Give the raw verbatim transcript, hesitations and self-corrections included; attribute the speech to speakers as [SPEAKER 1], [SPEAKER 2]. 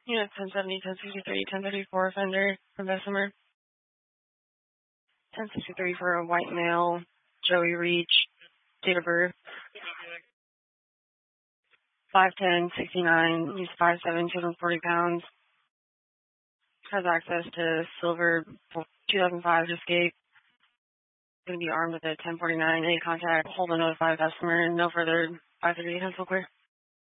[SPEAKER 1] Unit ten seventy, ten sixty-three, ten thirty-four offender from Bessemer. ten sixty-three for a white male, Joey Reach, date of birth five ten sixty-nine, he's five seven, two hundred forty pounds, has access to silver two thousand five Escape, going to be armed with a ten forty-nine, any contact, hold a notified customer, no further five thirty-eight, pencil clear.